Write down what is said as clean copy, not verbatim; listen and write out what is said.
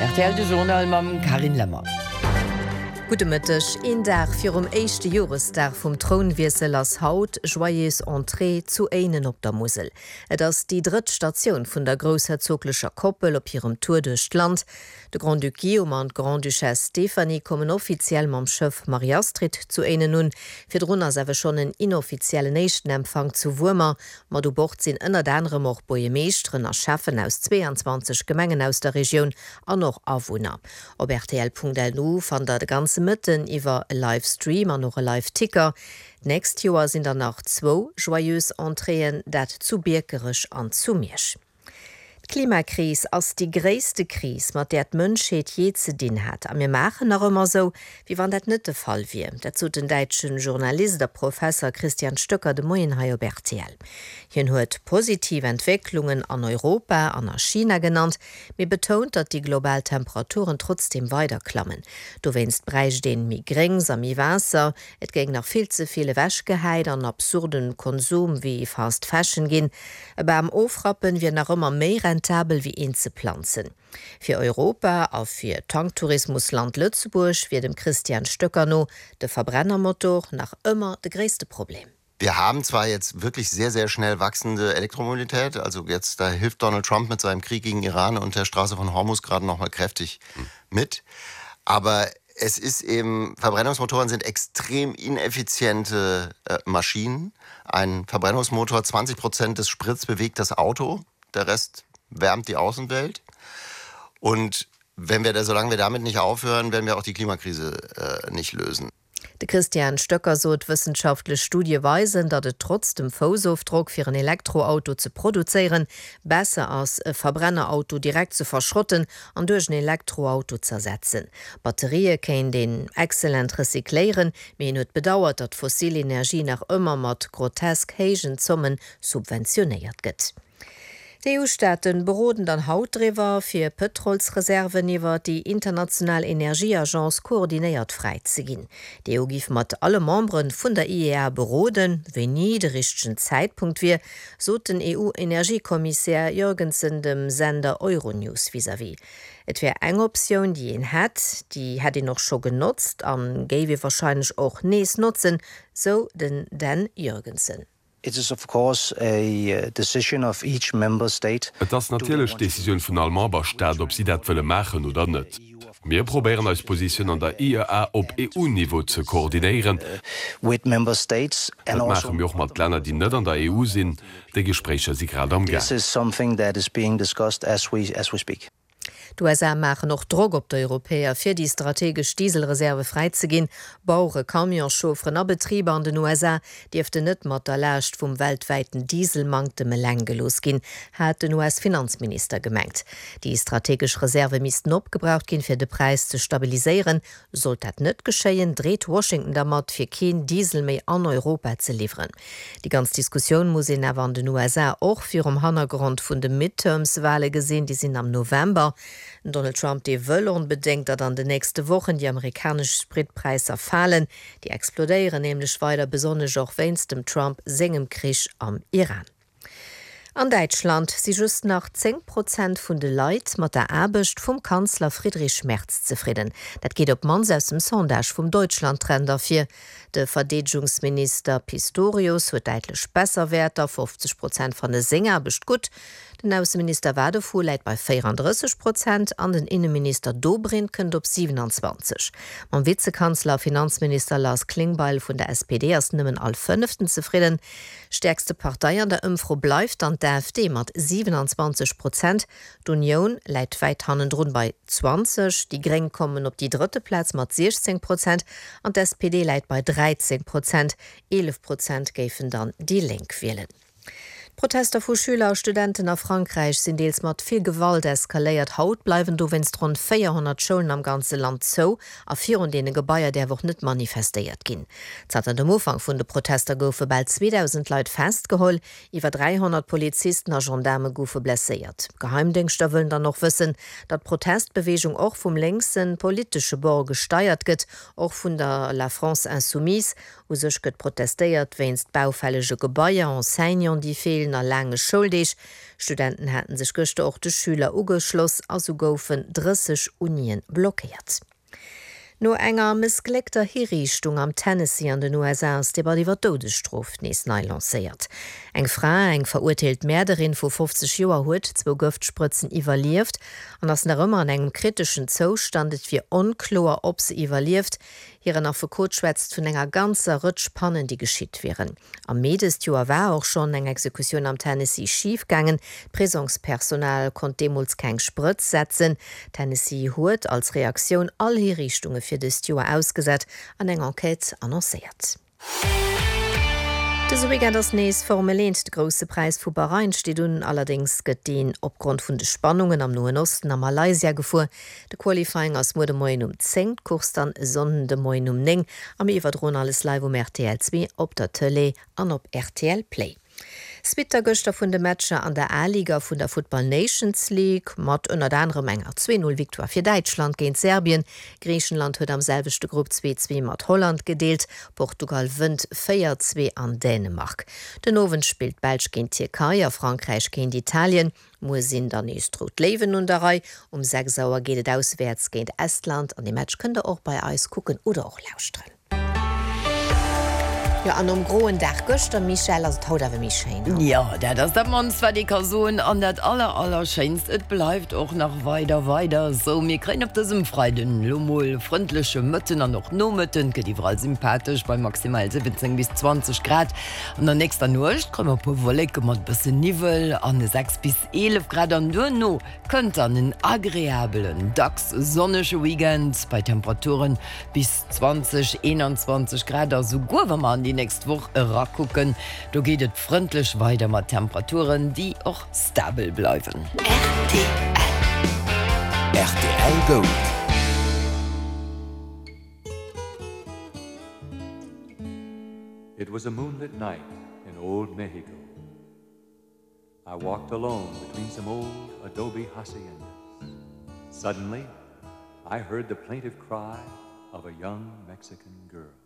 RTL de Journal mam Karin Lemmer. Gute Mëttech en Dag fir 1. Joresdag vum Thronwiesel ass Haut joyees Entrée zu einen op der Musel. Et ass die dritt Station vun der großherzoglecher Koppel op hirem Tour duercht Land. De Grand Duc Guillaume an Grand Duchesse Stephanie kommen offiziell mam Schëff Mariastrid zu einen nun. Fir runnner sewe schon en inoffiziellen Nächtenempfang zu Wurmer, mat du bord sinn ënner d'enre och boie Meestren a Chefen aus 22 Gemengen aus der Region an noch Awohner. Op RTL.lu fand der de ganze Mitten iwwer e Livestream an noch e Live-Ticker. Nächst Joer sind nach 2 joyeus Entreen dat zu birkerech an zu Miersch. Klimakris ass die gréste Kris, mat der d'Mënscheet je ze dinn hat. A mir machen noch immer so, wie wann dat net de Fall wie. Dazu den deitschen Journalist, der Professor Christian Stöcker de Moyenhai op RTL. Hien huet positive Entwicklungen an Europa, an China genannt, mir betont, dat die Globaltemperaturen trotzdem weiterklammen. Du wennst breich den mi Grings am mi Wasser, et gegen nach viel zu viele Wäschgeheit an absurden Konsum wie Fast Fashion gin, beim Ofrappen wir nach immer mehr rentabel wie ihn zu pflanzen. Für Europa auf für Tanktourismusland Lützeburg wird dem Christian Stöckerno der Verbrennermotor nach immer das größte Problem. Wir haben zwar jetzt wirklich sehr, sehr schnell wachsende Elektromobilität, also jetzt da hilft Donald Trump mit seinem Krieg gegen Iran und der Straße von Hormuz gerade noch mal kräftig mit, aber es ist eben, Verbrennungsmotoren sind extrem ineffiziente Maschinen. Ein Verbrennungsmotor, 20% des Sprits bewegt das Auto, der Rest wärmt die Außenwelt. Und solange wir damit nicht aufhören, werden wir auch die Klimakrise nicht lösen. De Christian Stöcker sot wissenschaftliche Studie weisen, dat et trotz dem Fausaufdruck fir ein Elektroauto zu produzieren, besser als ein Verbrennerauto direkt zu verschrotten und durch ein Elektroauto zu ersetzen. Batterien können den exzellent recyclieren, mir huet bedauert, dat fossile Energie nach immer mat grotesk heigen Summen subventioniert gëtt. Die EU-Staaten beroden dann Hautdriver fir Petrolsreserven iwwer die Internationale Energieagenz koordiniert freizugin. Die EU gif mat alle Membren vun der IEA beroden, wenn nie de richtigen Zeitpunkt wie, so den EU-Energiekommissär Jürgensen dem Sender Euronews vis-à-vis. Et wär eng Option, die ihn hat, die hat ihn noch schon genutzt, am gäbe wahrscheinlich auch nees nutzen, so den Dan Jürgensen. It is of course a decision of each member state. Das natürlich Decision von allen Memberstaaten, ob sie das wollen machen oder nicht. Wir probieren als Position an der IEA auf EU-Niveau zu koordinieren. With member states and das machen wir auch mit Ländern, die nicht an der EU sind. Die Gespräche sind gerade am Gang. This is something that is being discussed as we speak. Die USA machen noch Druck op die Europäer fir die strategisch Dieselreserve freizugin. Bauure Kamionchaufferen a Betriebe an den USA dürfte net mat der Lächt vum weltweiten Dieselmangel de Melenge losgin, hat den US-Finanzminister gemengt. Die strategische Reserve missten opgebraucht gin fir de Preis zu stabilisieren. Sollt dat net geschéien, dreht Washington damit fir kein Diesel méi an Europa zu liefern. Die ganze Diskussion muss in awer an den USA auch fir Hintergrund vun de Midtermswahlen gesehen, die sind am November. Donald Trump die wëlle und bedenkt, dat an de nächste Wochen die amerikanischen Spritpreise fallen. Die explodeieren nämlich weiter, besonders auch wenn's dem Trump segem Krieg am Iran. An Deutschland si just nach 10% vun de Leiit mat der Erbecht vum Kanzler Friedrich Merz zufrieden. Dat geht op mans aus dem Sondage vum Deutschlandtrender fir. De Verteidigungsminister Pistorius huet deitlich besser Werter, 50% von de Sänger becht gut. Den Außenminister Wadefuhr leit bei 34%, an den Innenminister Dobrindt kënnt op 27%. Am Vizekanzler Finanzminister Lars Klingbeil vun der SPD ass nëmmen all 5. zufrieden. Stärkste Partei an der Ëmfro bleifft an der AfD mat 27%. D'Union läit weit hannen rund bei 20%. Die Greng kommen op die dritte Platz mat 16%. An der SPD läit bei 13%. 11% géfen dann die Link wählen. Protester vu Schüler und Studenten a Frankreich sind deels mat viel Gewalt eskaléiert. Haut bleiwen du wennst rund 400 Schulen am ganze Land zo, a 4 dene Gebäier der woch net manifestiert gin. Zat an dem Umfang vun de Protester goufe bald 2000 Leute festgeholl, iwwer 300 Polizisten a Gendarme goufe blessiert. Geheimdienster wollen dann noch wissen, dat Protestbewegung auch vom längsten politische Bord gesteuert gëtt, auch vun der La France Insoumise wo sech gëtt protestéiert wennst baufällige Gebäier an Senion die fehlen a lange schuldig. Studenten hätten sich gëchte och de Schüler ugeschloss also goufen 30 Unien blockiert. No enger missglekter Hinrichtung am Tennessee an den USA ass deiwer iwwer Todesstrof nees nei lancéiert. Eng Fra eng verurteilt Märderin vu 50 Joer huet 2 Gëftsppritzen iwwerlieft an ass der Rëmmer an engem kritischen Zostandet fir onklor ob se iwwerlieft, hireieren auf Verkot schwätzt vun enger ganzer Rëtschpannen, die geschiet wären. Am Medesjoer war auch schon eng Exekution am Tennessee schiefgangen, Prisonspersonal kont demuls keng Spritz setzen. Tennessee huet als Reaktion all Hinrichtungen fir de Joer ausgesät an eng Enquete annoncéiert. Das Weekend das nees formelent de grosse Preis vu Bahrain steht un allerdings gëtt den opgrund vun de Spannungen am Noen Osten am Malaysia gefu. De Qualifying ass Mo de Moin 10, Kurs dann sonnen de Moin 9, am iwwerdroen alles live RTL2 op der Tele an op RTL Play. Spitter Göster vun de Matscher an der A-Liga vun der Football Nations League mat ënner anderem enger 2-0 Viktoire fir Deutschland géint Serbien. Griechenland huet am selvechte Gruppe 2-2 mat Holland gedeelt. Portugal wënnt 4-2 an Dänemark. Den Owen spielt Belg géint Türkei, a Frankreich géint Italien. Musinn der neestrot lewen und derei. 6 Auer gehtet auswärts géint Estland an de Match kënnt och bei Eis kucken oder auch lausren. Ja, an groen Dach Göster Michel as hautwer mich schein. Ja, das der Manns war die Person an dat allerscheinst. Et bleibt auch noch weiter. So mir kre op diesem Freiden Lummel freundliche Mütten an noch no Mütten, die überall sympathisch bei maximal 17 bis 20 Grad. Und der nächster Nucht kommmer pu Wolke mat bis Nivel an 6 bis 11 Grad an du no könnt an den agreablen Dacks sonnesche Weekends bei Temperaturen bis 20-21 Grad so gut, wenn man die nächste Woche rakucken. Da geht es freundlich weiter mit Temperaturen, die auch stabil bleiben. RTL Gold. It was a moonlit night in old Mexico. I walked alone between some old adobe haciendas. Suddenly, I heard the plaintive cry of a young Mexican girl.